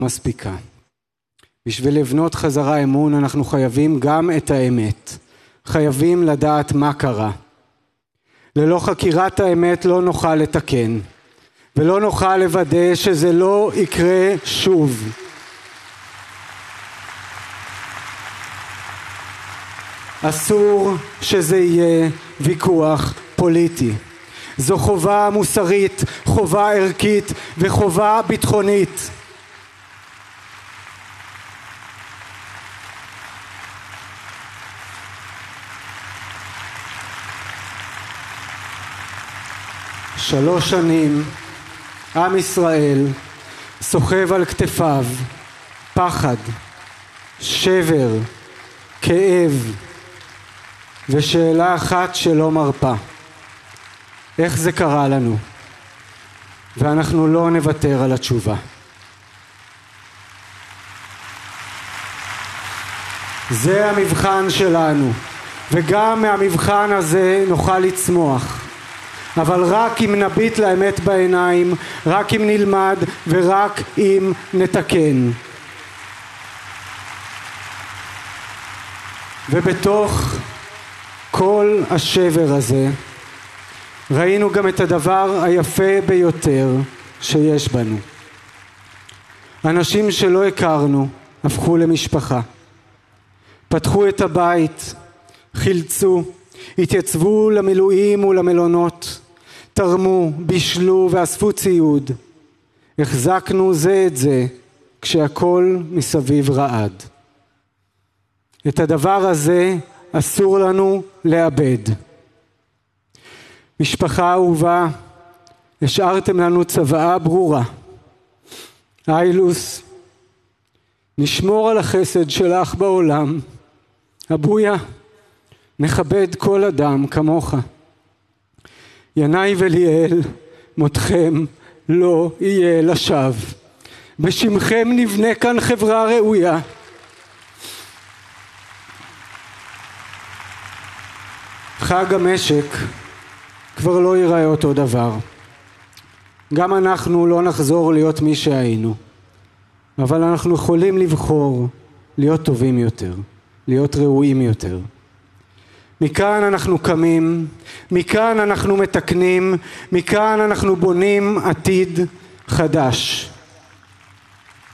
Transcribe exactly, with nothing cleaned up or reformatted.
מספיקה. בשביל לבנות חזרה אמון אנחנו חייבים גם את האמת. חייבים לדעת מה קרה. ללא חקירת האמת לא נוכל לתקן, ולא נוכל לוודא שזה לא יקרה שוב. אסור שזה יהיה ויכוח פוליטי. זו חובה מוסרית, חובה ערכית וחובה ביטחונית. שלוש שנים עם ישראל סוחב על כתפיו פחד, שבר, כאב ושאלה אחת שלא מרפה. איך זה קרה לנו? ואנחנו לא נוותר על התשובה. זה המבחן שלנו, וגם מהמבחן הזה נוכל לצמוח. אבל רק אם נביט לאמת בעיניים, רק אם נלמד ורק אם נתקן. ובתוך כל השבר הזה ראינו גם את הדבר היפה ביותר שיש בנו. אנשים שלא הכרנו הפכו למשפחה. פתחו את הבית, חילצו, התייצבו למילואים ולמלונות, תרמו, בישלו ואספו ציוד. החזקנו זה את זה כשהכל מסביב רעד. את הדבר הזה אסור לנו לאבד. משפחה אהובה, השארתם לנו צוואה ברורה. איילוס, נשמור על החסד שלך בעולם. אבויה, נכבד כל אדם כמוך. ינאי וליאל, מותכם לא יהיה לשווא. בשמכם נבנה כאן חברה ראויה. חג המשק כבר לא ייראה אותו דבר. גם אנחנו לא נחזור להיות מי שהיינו. אבל אנחנו יכולים לבחור להיות טובים יותר, להיות ראויים יותר. מכאן אנחנו קמים, מכאן אנחנו מתקנים, מכאן אנחנו בונים עתיד חדש.